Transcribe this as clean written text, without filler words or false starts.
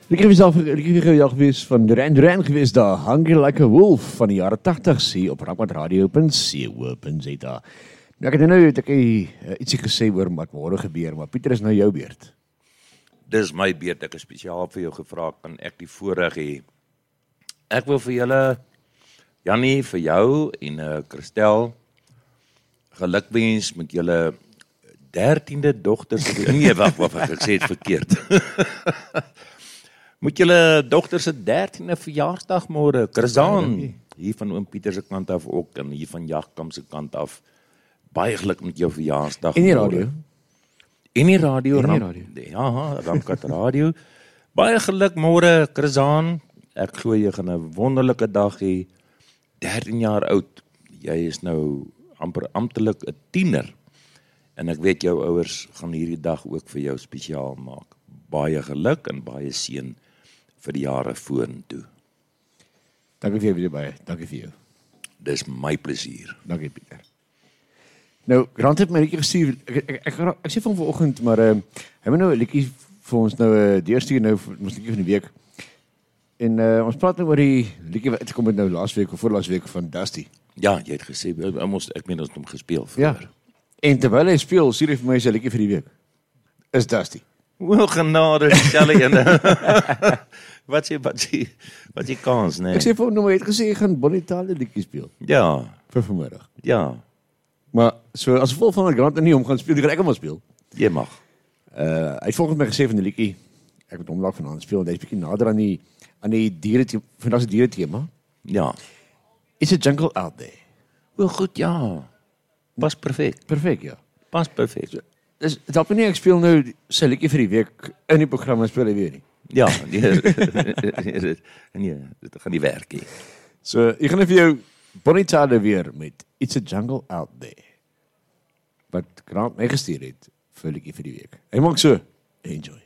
Liedjie gewees van Duran gewees daar, Hungry Like a Wolf van die jare 80 hier op rakwatradio.co.za. Nou ek het nou ietsie gesê oor wat môre gebeur, maar Pieter is nou jou beurt. Dis my beurt, ek het spesiaal vir jou gevra, kan ek die voorreg hê. Ek wil vir julle, Jannie, vir jou en Christel, gelukwens met julle 13de dogter, nee, wag, ek sê het verkeerd. Moet julle dogter se 13de verjaarsdag môre, Chrisaan, hier van oom Pieter se kant af ook, en hier van Jagkamp se kant af, baie geluk met jou verjaarsdag. En die radio. En die radio. Ja, Ramkat Radio. Baie geluk môre, Chrisaan. Ek glo jy gaan 'n wonderlike dag hê. 13 jaar oud. Jy is nou amper amptelik 'n tiener. En ek weet jou ouers gaan hierdie dag ook vir jou spesiaal maak. Baie geluk en baie seën vir die jare vorentoe. Dankie vir jou baie, dankie vir jou. Dis my plesier. Dankie Pieter. Nou, Grant het my 'n liedjie gestuur. Ek sê van vanoggend, maar hy het nou 'n liedjie vir ons nou deurstuur nou vir ons liedjie van die week. En ons praat nou oor die liedjie wat uitgekom het nou laasweek of voorlaasweek van Dusty. Ja, jy het gesê ek meen ons het hom gespeel vir. Ja. En terwyl hy speel, stuur hy vir my sy liedjie vir die week. Is Dusty. Wel genade, dieselfde ene. Wat jy kans, nee. Ek sê vir hom nou, hy het gesê hy gaan Bonnie Tyler liedjie speel Ja, vir vanmiddag. ja, Maar so as gevolg van dat Grant nie hom gaan speel, gaan ek hom speel. jy mag. Hy het volgens my gesê van die liedjie, ek moet hom dalk vanaand speel, en hy's bietjie nader aan die diere, vandag se diere tema. Ja. It's a jungle out there. Wel goed, ja. Pas perfek. Perfek, ja. Pas perfek. Dis dalk nie ek speel nou sy liedjie vir die week in die program en speel hy weer nie. Ja, nee, dit gaan nie werk nie. So, ek gaan vir jou Bonnie Tyler weer met It's a Jungle Out There. Wat Grant my gestuur het vir liedjie vir die week. Hy maak so, enjoy.